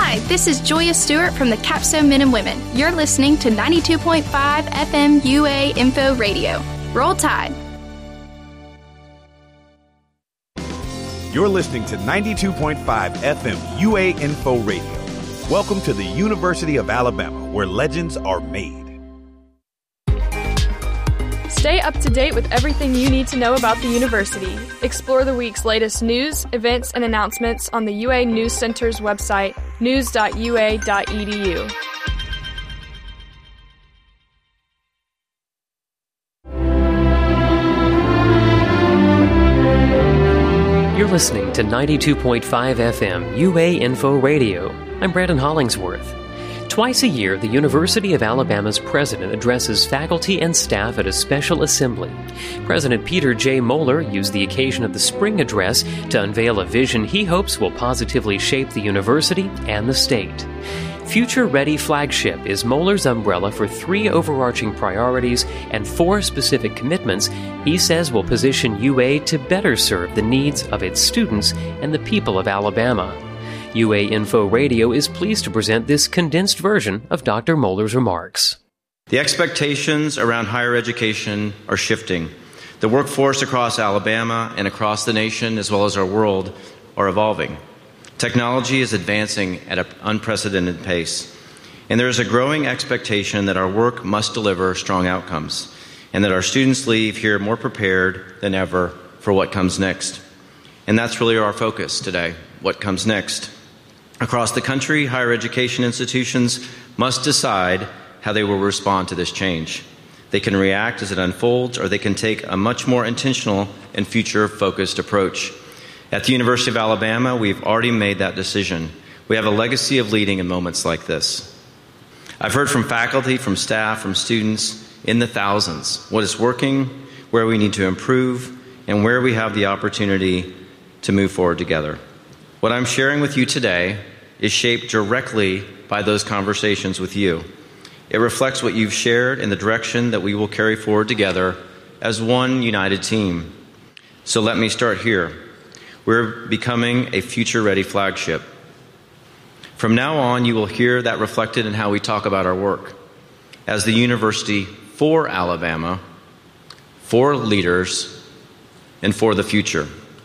Hi, this is Julia Stewart from the Capstone Men and Women. You're listening to 92.5 FM UA Info Radio. Roll Tide. You're listening to 92.5 FM UA Info Radio. Welcome to the University of Alabama, where legends are made. Stay up to date with everything you need to know about the university. Explore the week's latest news, events, and announcements on the UA News Center's website, news.ua.edu. You're listening to 92.5 FM UA Info Radio. I'm Brandon Hollingsworth. Twice a year, the University of Alabama's president addresses faculty and staff at a special assembly. President Peter J. Moeller used the occasion of the spring address to unveil a vision he hopes will positively shape the university and the state. Future Ready Flagship is Moeller's umbrella for 3 overarching priorities and 4 specific commitments he says will position UA to better serve the needs of its students and the people of Alabama. UA Info Radio is pleased to present this condensed version of Dr. Moeller's remarks. The expectations around higher education are shifting. The workforce across Alabama and across the nation, as well as our world, are evolving. Technology is advancing at an unprecedented pace, and there is a growing expectation that our work must deliver strong outcomes, and that our students leave here more prepared than ever for what comes next. And that's really our focus today, what comes next. Across the country, higher education institutions must decide how they will respond to this change. They can react as it unfolds, or they can take a much more intentional and future-focused approach. At the University of Alabama, we've already made that decision. We have a legacy of leading in moments like this. I've heard from faculty, from staff, from students in the thousands what is working, where we need to improve, and where we have the opportunity to move forward together. What I'm sharing with you today is shaped directly by those conversations with you. It reflects what you've shared and the direction that we will carry forward together as one united team. So let me start here. We're becoming a future-ready flagship. From now on, you will hear that reflected in how we talk about our work. As the university for Alabama, for leaders, and for the future.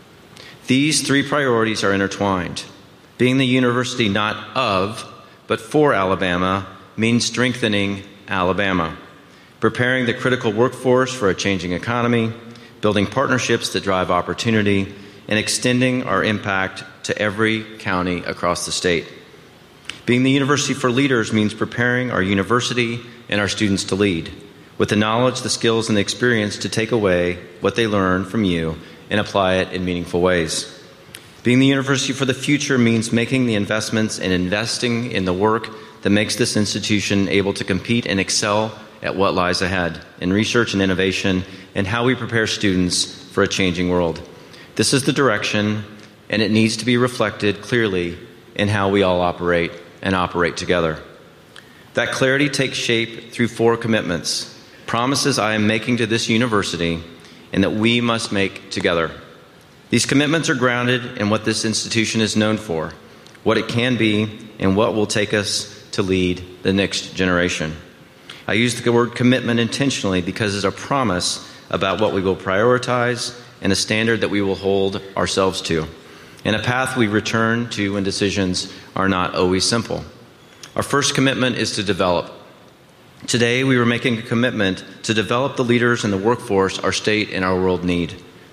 These 3 priorities are intertwined. Being the university not of, but for Alabama means strengthening Alabama, preparing the critical workforce for a changing economy, building partnerships that drive opportunity, and extending our impact to every county across the state. Being the university for leaders means preparing our university and our students to lead, with the knowledge, the skills, and the experience to take away what they learn from you and apply it in meaningful ways. Being the university for the future means making the investments and investing in the work that makes this institution able to compete and excel at what lies ahead in research and innovation and how we prepare students for a changing world. This is the direction, and it needs to be reflected clearly in how we all operate and operate together. That clarity takes shape through 4 commitments, promises I am making to this university and that we must make together. These commitments are grounded in what this institution is known for, what it can be, and what will take us to lead the next generation. I use the word commitment intentionally because it's a promise about what we will prioritize and a standard that we will hold ourselves to, and a path we return to when decisions are not always simple. Our first commitment is to develop. Today, we are making a commitment to develop the leaders and the workforce our state and our world need.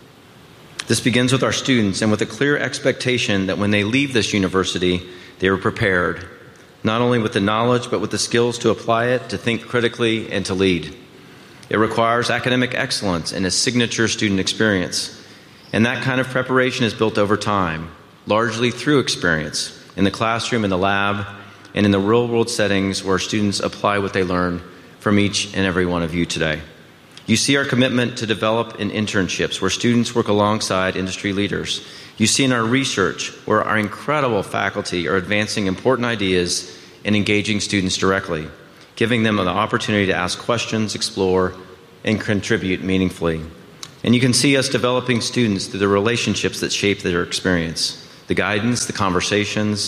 This begins with our students and with a clear expectation that when they leave this university, they are prepared, not only with the knowledge, but with the skills to apply it, to think critically, and to lead. It requires academic excellence and a signature student experience. And that kind of preparation is built over time, largely through experience, in the classroom, in the lab, and in the real-world settings where students apply what they learn from each and every one of you today. You see our commitment to develop in internships where students work alongside industry leaders. You see in our research where our incredible faculty are advancing important ideas and engaging students directly, giving them the opportunity to ask questions, explore, and contribute meaningfully. And you can see us developing students through the relationships that shape their experience, the guidance, the conversations,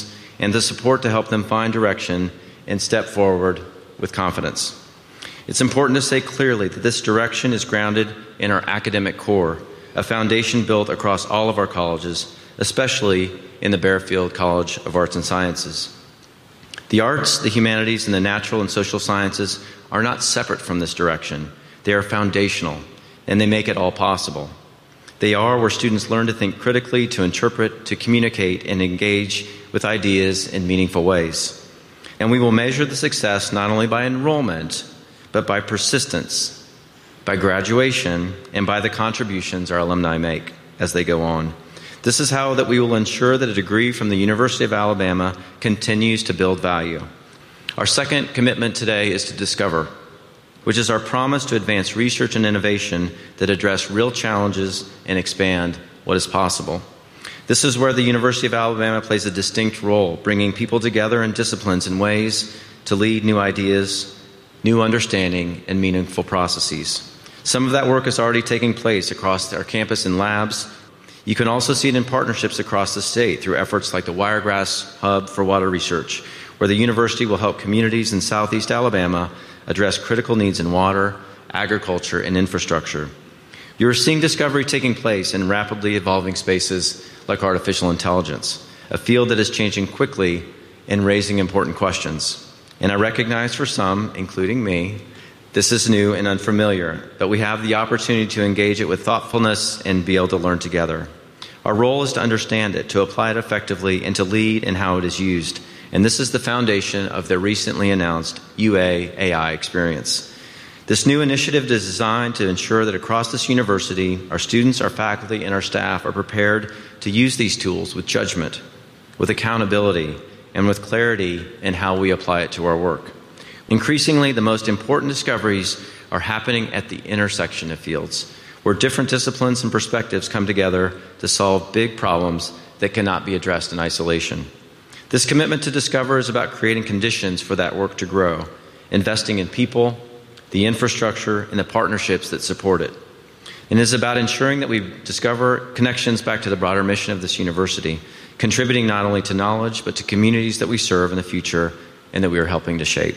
and the support to help them find direction and step forward with confidence. It's important to say clearly that this direction is grounded in our academic core, a foundation built across all of our colleges, especially in the Barefield College of Arts and Sciences. The arts, the humanities, and the natural and social sciences are not separate from this direction. They are foundational, and they make it all possible. They are where students learn to think critically, to interpret, to communicate, and engage with ideas in meaningful ways. And we will measure the success not only by enrollment, but by persistence, by graduation, and by the contributions our alumni make as they go on. This is how that we will ensure that a degree from the University of Alabama continues to build value. Our second commitment today is to discover, which is our promise to advance research and innovation that address real challenges and expand what is possible. This is where the University of Alabama plays a distinct role, bringing people together in disciplines and ways to lead new ideas, new understanding, and meaningful processes. Some of that work is already taking place across our campus in labs. You can also see it in partnerships across the state through efforts like the Wiregrass Hub for Water Research, where the university will help communities in Southeast Alabama address critical needs in water, agriculture, and infrastructure. You are seeing discovery taking place in rapidly evolving spaces like artificial intelligence, a field that is changing quickly and raising important questions. And I recognize for some, including me, this is new and unfamiliar, but we have the opportunity to engage it with thoughtfulness and be able to learn together. Our role is to understand it, to apply it effectively, and to lead in how it is used. And this is the foundation of the recently announced UA AI experience. This new initiative is designed to ensure that across this university, our students, our faculty, and our staff are prepared to use these tools with judgment, with accountability, and with clarity in how we apply it to our work. Increasingly, the most important discoveries are happening at the intersection of fields, where different disciplines and perspectives come together to solve big problems that cannot be addressed in isolation. This commitment to discover is about creating conditions for that work to grow, investing in people, the infrastructure, and the partnerships that support it. And it is about ensuring that we discover connections back to the broader mission of this university, contributing not only to knowledge, but to communities that we serve in the future and that we are helping to shape.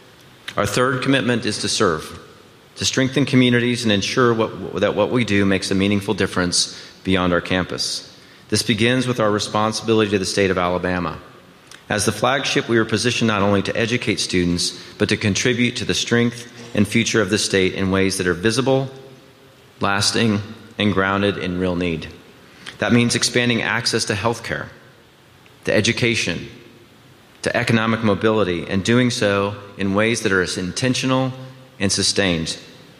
Our third commitment is to serve, to strengthen communities and ensure that what we do makes a meaningful difference beyond our campus. This begins with our responsibility to the state of Alabama. As the flagship, we are positioned not only to educate students, but to contribute to the strength and future of the state in ways that are visible, lasting, and grounded in real need. That means expanding access to health care, to education, to economic mobility, and doing so in ways that are intentional and sustained.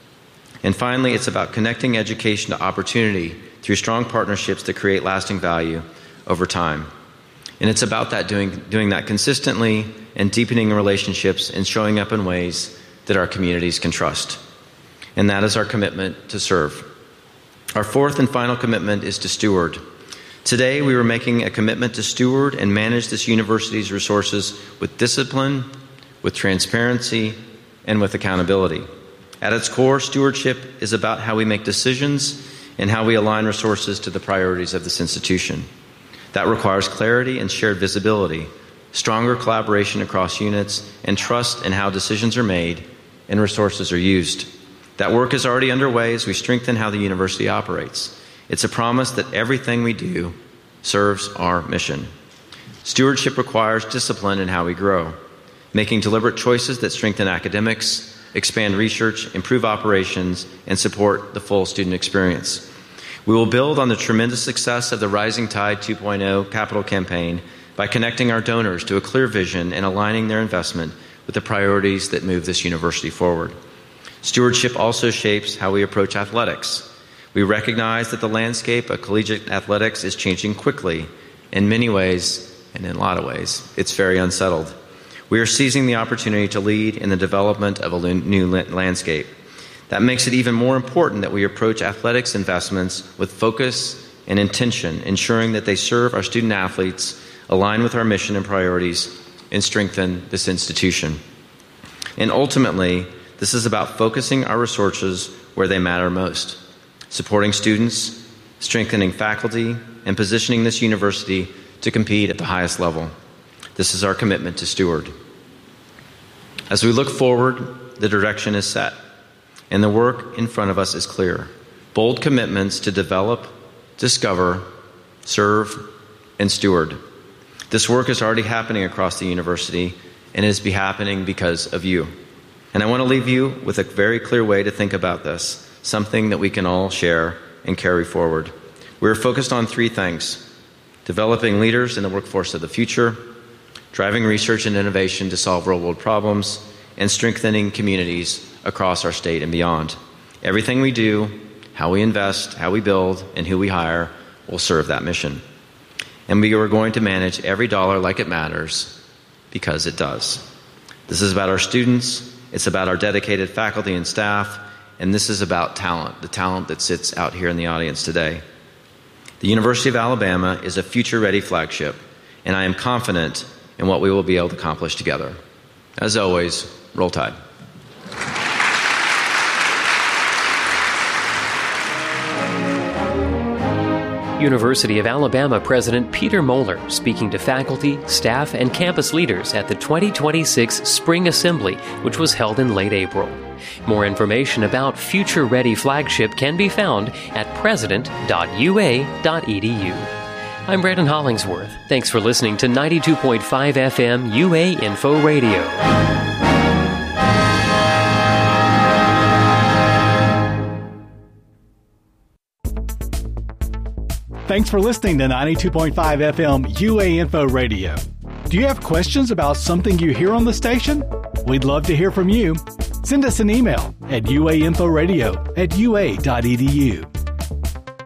And finally, it's about connecting education to opportunity through strong partnerships that create lasting value over time. And it's about that doing that consistently and deepening relationships and showing up in ways that our communities can trust. And that is our commitment to serve. Our fourth and final commitment is to steward. Today, we are making a commitment to steward and manage this university's resources with discipline, with transparency, and with accountability. At its core, stewardship is about how we make decisions and how we align resources to the priorities of this institution. That requires clarity and shared visibility, stronger collaboration across units, and trust in how decisions are made and resources are used. That work is already underway as we strengthen how the university operates. It's a promise that everything we do serves our mission. Stewardship requires discipline in how we grow, making deliberate choices that strengthen academics, expand research, improve operations, and support the full student experience. We will build on the tremendous success of the Rising Tide 2.0 capital campaign by connecting our donors to a clear vision and aligning their investment with the priorities that move this university forward. Stewardship also shapes how we approach athletics. We recognize that the landscape of collegiate athletics is changing quickly. In many ways, and in a lot of ways, it's very unsettled. We are seizing the opportunity to lead in the development of a new landscape. That makes it even more important that we approach athletics investments with focus and intention, ensuring that they serve our student athletes, align with our mission and priorities, and strengthen this institution. And ultimately, this is about focusing our resources where they matter most, supporting students, strengthening faculty, and positioning this university to compete at the highest level. This is our commitment to steward. As we look forward, the direction is set, and the work in front of us is clear. Bold commitments to develop, discover, serve, and steward. This work is already happening across the university, and it is happening because of you. And I want to leave you with a very clear way to think about this, something that we can all share and carry forward. We are focused on three things: developing leaders in the workforce of the future, driving research and innovation to solve real-world problems, and strengthening communities across our state and beyond. Everything we do, how we invest, how we build, and who we hire will serve that mission. And we are going to manage every dollar like it matters, because it does. This is about our students, it's about our dedicated faculty and staff, and this is about talent, the talent that sits out here in the audience today. The University of Alabama is a future-ready flagship, and I am confident in what we will be able to accomplish together. As always, roll Tide. University of Alabama President Peter Moeller speaking to faculty, staff, and campus leaders at the 2026 Spring Assembly, which was held in late April. More information about Future Ready Flagship can be found at president.ua.edu. I'm Brandon Hollingsworth. Thanks for listening to 92.5 FM UA Info Radio. Thanks for listening to 92.5 FM UA Info Radio. Do you have questions about something you hear on the station? We'd love to hear from you. Send us an email at uainforadio@ua.edu.